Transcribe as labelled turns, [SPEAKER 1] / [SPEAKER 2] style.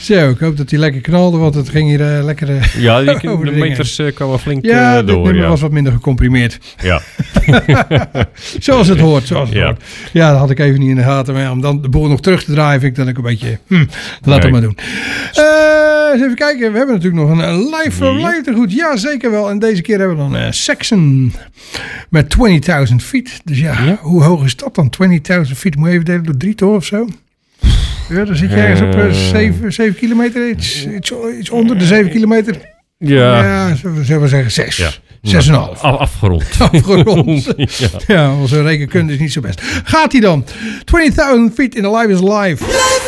[SPEAKER 1] Zo, ik hoop dat hij lekker knalde, want het ging hier lekker
[SPEAKER 2] Ja,
[SPEAKER 1] over
[SPEAKER 2] de meters kwamen flink
[SPEAKER 1] ja,
[SPEAKER 2] door.
[SPEAKER 1] dit nummer was wat minder gecomprimeerd.
[SPEAKER 2] Ja.
[SPEAKER 1] Zoals het hoort, hoort. Ja, dat had ik even niet in de gaten. Maar ja, om dan de boel nog terug te draaien, vind ik dan ook een beetje... laat het maar doen. Eens even kijken, we hebben natuurlijk nog een live from Lightergoed. Ja, zeker wel. En deze keer hebben we dan Saxon met 20.000 feet. Dus ja, hoe hoog is dat dan? 20.000 feet, moet je even delen door 3 toch of zo? Ja, dan zit je ergens op 7 kilometer, iets onder de 7 kilometer. Ja, zullen we zeggen 6. Ja. 6,5.
[SPEAKER 2] Afgerond.
[SPEAKER 1] Afgerond. Ja, onze rekenkunde is niet zo best. Gaat hij dan? 20.000 feet in the live is live.